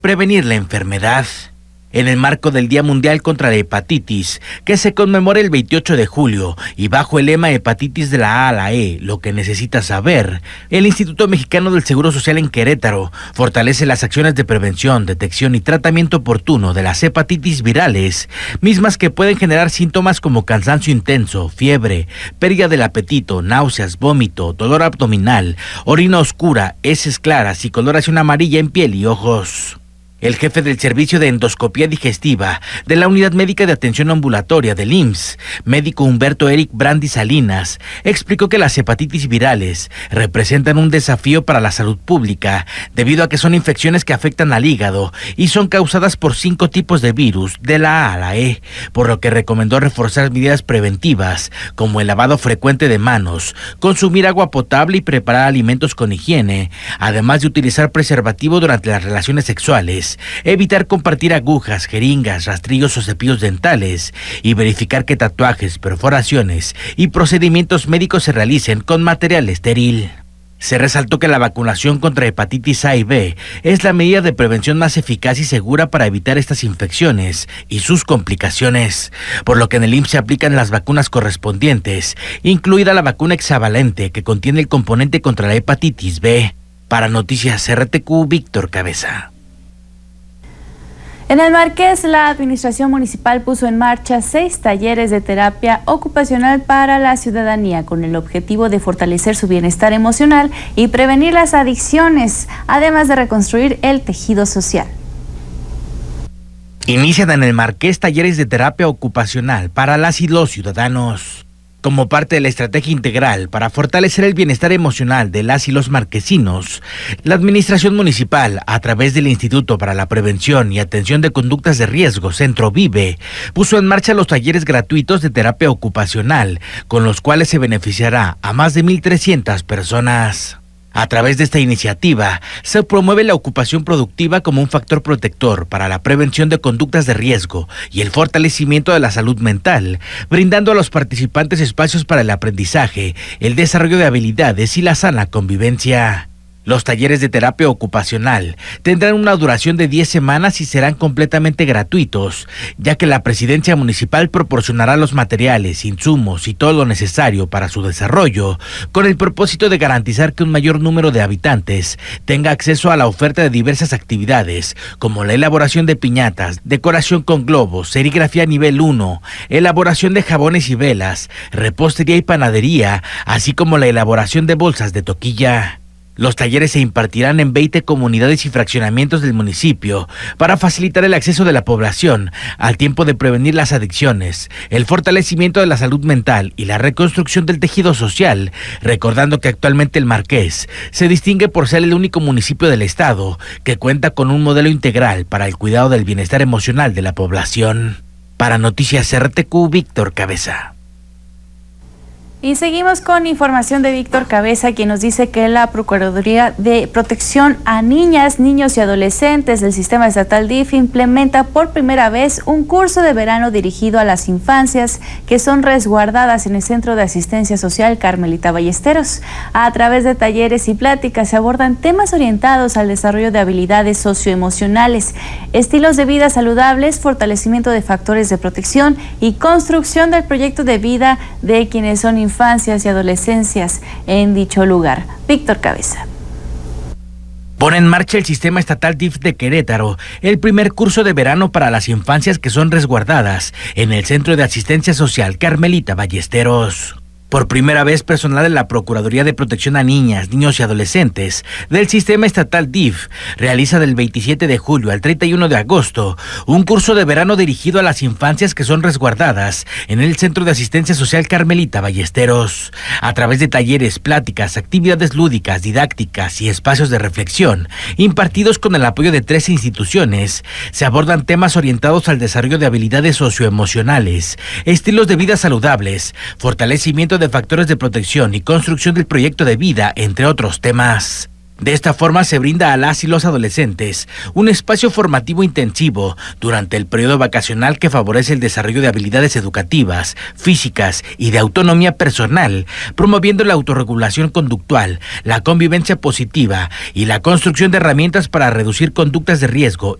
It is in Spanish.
prevenir la enfermedad. En el marco del Día Mundial contra la Hepatitis, que se conmemora el 28 de julio, y bajo el lema Hepatitis de la A a la E, lo que necesitas saber, el Instituto Mexicano del Seguro Social en Querétaro fortalece las acciones de prevención, detección y tratamiento oportuno de las hepatitis virales, mismas que pueden generar síntomas como cansancio intenso, fiebre, pérdida del apetito, náuseas, vómito, dolor abdominal, orina oscura, heces claras y coloración amarilla en piel y ojos. El jefe del Servicio de Endoscopía Digestiva de la Unidad Médica de Atención Ambulatoria del IMSS, médico Humberto Eric Brandi Salinas, explicó que las hepatitis virales representan un desafío para la salud pública debido a que son infecciones que afectan al hígado y son causadas por 5 tipos de virus de la A a la E, por lo que recomendó reforzar medidas preventivas como el lavado frecuente de manos, consumir agua potable y preparar alimentos con higiene, además de utilizar preservativo durante las relaciones sexuales, evitar compartir agujas, jeringas, rastrillos o cepillos dentales y verificar que tatuajes, perforaciones y procedimientos médicos se realicen con material estéril. Se resaltó que la vacunación contra hepatitis A y B es la medida de prevención más eficaz y segura para evitar estas infecciones y sus complicaciones, por lo que en el IMSS se aplican las vacunas correspondientes, incluida la vacuna hexavalente que contiene el componente contra la hepatitis B. Para Noticias RTQ, Víctor Cabeza. En el Marqués, la Administración Municipal puso en marcha 6 talleres de terapia ocupacional para la ciudadanía con el objetivo de fortalecer su bienestar emocional y prevenir las adicciones, además de reconstruir el tejido social. Inician en el Marqués talleres de terapia ocupacional para las y los ciudadanos. Como parte de la estrategia integral para fortalecer el bienestar emocional de las y los marquesinos, la Administración Municipal, a través del Instituto para la Prevención y Atención de Conductas de Riesgo, Centro Vive, puso en marcha los talleres gratuitos de terapia ocupacional, con los cuales se beneficiará a más de 1,300 personas. A través de esta iniciativa, se promueve la ocupación productiva como un factor protector para la prevención de conductas de riesgo y el fortalecimiento de la salud mental, brindando a los participantes espacios para el aprendizaje, el desarrollo de habilidades y la sana convivencia. Los talleres de terapia ocupacional tendrán una duración de 10 semanas y serán completamente gratuitos, ya que la Presidencia Municipal proporcionará los materiales, insumos y todo lo necesario para su desarrollo, con el propósito de garantizar que un mayor número de habitantes tenga acceso a la oferta de diversas actividades, como la elaboración de piñatas, decoración con globos, serigrafía nivel 1, elaboración de jabones y velas, repostería y panadería, así como la elaboración de bolsas de toquilla. Los talleres se impartirán en 20 comunidades y fraccionamientos del municipio para facilitar el acceso de la población al tiempo de prevenir las adicciones, el fortalecimiento de la salud mental y la reconstrucción del tejido social, recordando que actualmente el Marqués se distingue por ser el único municipio del estado que cuenta con un modelo integral para el cuidado del bienestar emocional de la población. Para Noticias RTQ, Víctor Cabeza. Y seguimos con información de Víctor Cabeza, quien nos dice que la Procuraduría de Protección a Niñas, Niños y Adolescentes del Sistema Estatal DIF implementa por primera vez un curso de verano dirigido a las infancias que son resguardadas en el Centro de Asistencia Social Carmelita Ballesteros. A través de talleres y pláticas se abordan temas orientados al desarrollo de habilidades socioemocionales, estilos de vida saludables, fortalecimiento de factores de protección y construcción del proyecto de vida de quienes son infancias y adolescencias en dicho lugar. Víctor Cabeza. Pone en marcha el Sistema Estatal DIF de Querétaro el primer curso de verano para las infancias que son resguardadas en el Centro de Asistencia Social Carmelita Ballesteros. Por primera vez, personal de la Procuraduría de Protección a Niñas, Niños y Adolescentes del Sistema Estatal DIF realiza del 27 de julio al 31 de agosto un curso de verano dirigido a las infancias que son resguardadas en el Centro de Asistencia Social Carmelita Ballesteros. A través de talleres, pláticas, actividades lúdicas, didácticas y espacios de reflexión, impartidos con el apoyo de 13 instituciones, se abordan temas orientados al desarrollo de habilidades socioemocionales, estilos de vida saludables, fortalecimiento de factores de protección y construcción del proyecto de vida, entre otros temas. De esta forma se brinda a las y los adolescentes un espacio formativo intensivo durante el periodo vacacional que favorece el desarrollo de habilidades educativas, físicas y de autonomía personal, promoviendo la autorregulación conductual, la convivencia positiva y la construcción de herramientas para reducir conductas de riesgo